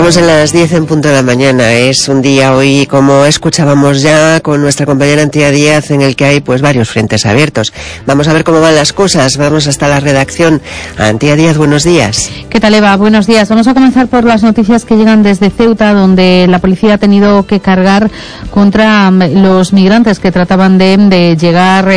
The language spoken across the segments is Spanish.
Estamos en las 10 en punto de la mañana. Es un día hoy, como escuchábamos ya con nuestra compañera Antía Díaz, en el que hay pues varios frentes abiertos. Vamos a ver cómo van las cosas. Vamos hasta la redacción. Antía Díaz, buenos días. ¿Qué tal, Eva? Buenos días. Vamos a comenzar por las noticias que llegan desde Ceuta, donde la policía ha tenido que cargar contra los migrantes que trataban de llegar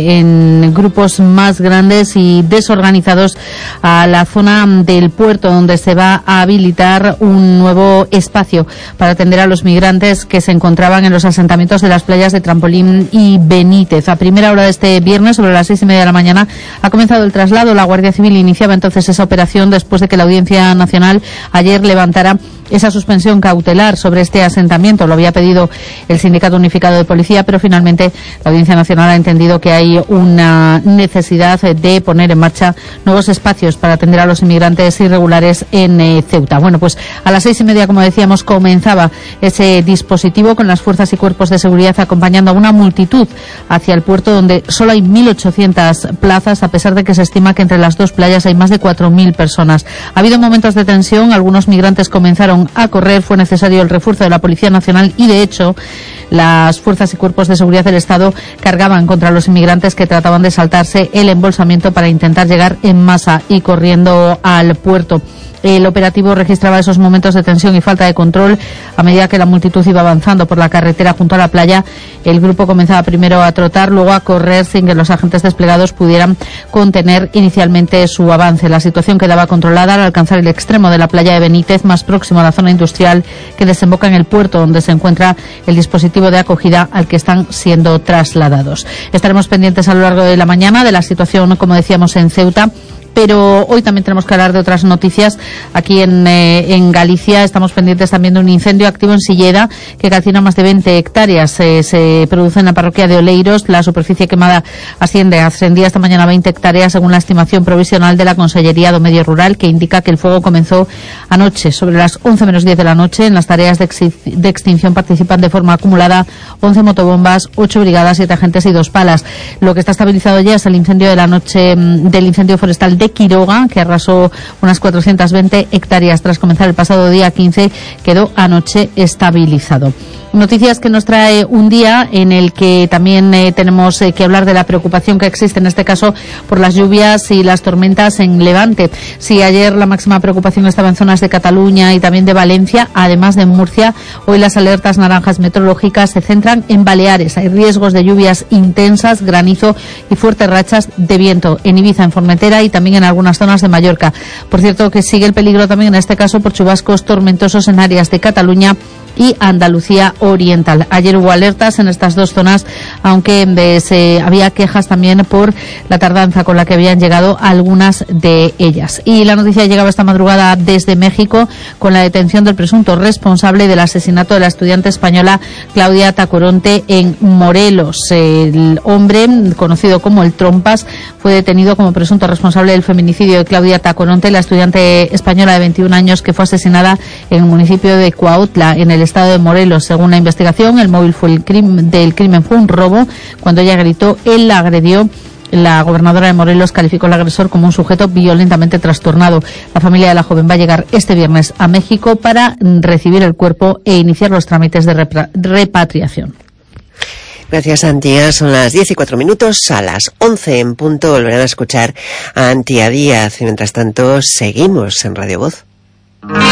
en grupos más grandes y desorganizados a la zona del puerto, donde se va a habilitar un nuevo espacio para atender a los migrantes que se encontraban en los asentamientos de las playas de Trampolín y Benítez. A primera hora de este viernes, sobre las 6:30 de la mañana, ha comenzado el traslado. La Guardia Civil iniciaba entonces esa operación después de que la Audiencia Nacional ayer levantara esa suspensión cautelar sobre este asentamiento. Lo había pedido el Sindicato Unificado de Policía, pero finalmente la Audiencia Nacional ha entendido que hay una necesidad de poner en marcha nuevos espacios para atender a los inmigrantes irregulares en Ceuta. Bueno, pues a las 6:30, como decíamos, comenzaba ese dispositivo con las fuerzas y cuerpos de seguridad acompañando a una multitud hacia el puerto, donde solo hay 1.800 plazas, a pesar de que se estima que entre las dos playas hay más de 4.000 personas. Ha habido momentos de tensión, algunos migrantes comenzaron a correr, fue necesario el refuerzo de la Policía Nacional y, de hecho, las fuerzas y cuerpos de seguridad del Estado cargaban contra los inmigrantes que trataban de saltarse el embolsamiento para intentar llegar en masa y corriendo al puerto. El operativo registraba esos momentos de tensión y falta de control a medida que la multitud iba avanzando por la carretera junto a la playa. El grupo comenzaba primero a trotar, luego a correr sin que los agentes desplegados pudieran contener inicialmente su avance. La situación quedaba controlada al alcanzar el extremo de la playa de Benítez, más próximo a la zona industrial que desemboca en el puerto, donde se encuentra el dispositivo de acogida al que están siendo trasladados. Estaremos pendientes a lo largo de la mañana de la situación, como decíamos, en Ceuta. Pero hoy también tenemos que hablar de otras noticias. Aquí en Galicia estamos pendientes también de un incendio activo en Silleda que calcina más de 20 hectáreas. Se produce en la parroquia de Oleiros. La superficie quemada ascendía esta mañana a 20 hectáreas, según la estimación provisional de la Consellería do Medio Rural, que indica que el fuego comenzó anoche, sobre las 11 menos 10 de la noche. En las tareas de extinción participan de forma acumulada 11 motobombas, 8 brigadas, 7 agentes y 2 palas. Lo que está estabilizado ya es el incendio de la noche del incendio forestal de Quiroga, que arrasó unas 420 hectáreas tras comenzar el pasado día 15, quedó anoche estabilizado. Noticias que nos trae un día en el que también tenemos que hablar de la preocupación que existe, en este caso, por las lluvias y las tormentas en Levante. Si ayer la máxima preocupación estaba en zonas de Cataluña y también de Valencia, además de Murcia, hoy las alertas naranjas meteorológicas se centran en Baleares. Hay riesgos de lluvias intensas, granizo y fuertes rachas de viento en Ibiza, en Formentera y también en algunas zonas de Mallorca. Por cierto, que sigue el peligro también en este caso por chubascos tormentosos en áreas de Cataluña y Andalucía Oriental. Ayer hubo alertas en estas dos zonas, aunque había quejas también por la tardanza con la que habían llegado algunas de ellas. Y la noticia llegaba esta madrugada desde México con la detención del presunto responsable del asesinato de la estudiante española Claudia Tacoronte en Morelos. El hombre, conocido como el Trompas, fue detenido como presunto responsable del feminicidio de Claudia Tacoronte, la estudiante española de 21 años que fue asesinada en el municipio de Cuautla, en el estado de Morelos. Según la investigación, el móvil del crimen fue un robo. Cuando ella gritó, él la agredió. La gobernadora de Morelos calificó al agresor como un sujeto violentamente trastornado. La familia de la joven va a llegar este viernes a México para recibir el cuerpo e iniciar los trámites de repatriación. Gracias, Antía. Son las 10:04. A las 11 en punto volverán a escuchar a Antía Díaz. Y mientras tanto, seguimos en Radio Voz.